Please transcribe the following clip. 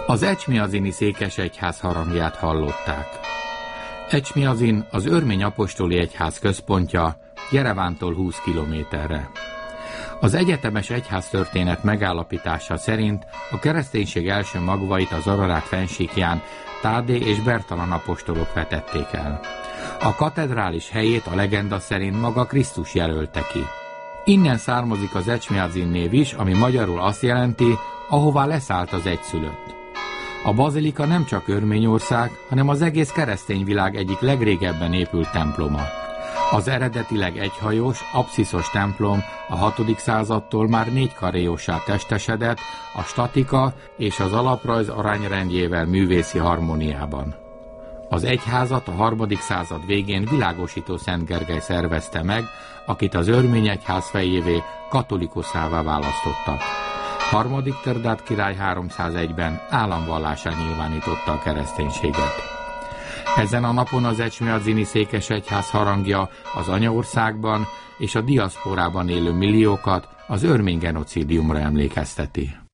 Az Ecsmiadzini székesegyház harangját hallották. Ecsmiadzin az örmény apostoli egyház központja, Jerevántól 20 kilométerre. Az egyetemes egyháztörténet megállapítása szerint a kereszténység első magvait az Ararát fennsíkján Tádé és Bertalan apostolok vetették el. A katedrális helyét a legenda szerint maga Krisztus jelölte ki. Innen származik az Ecsmiadzin név is, ami magyarul azt jelenti, ahová leszállt az egyszülött. A bazilika nem csak Örményország, hanem az egész keresztény világ egyik legrégebben épült temploma. Az eredetileg egyhajós, absziszos templom a 6. századtól már 4 karéjossá testesedett, a statika és az alaprajz arányrendjével művészi harmóniában. Az egyházat a 3. század végén világosító Szent Gergely szervezte meg, akit az örmény egyház fejévé katolikuszává választottak. 3. Tördát király 301-ben államvallásán nyilvánította a kereszténységet. Ezen a napon az Ecsmiadzini székesegyház harangja az anyaországban és a diaszporában élő milliókat az örmény genocídiumra emlékezteti.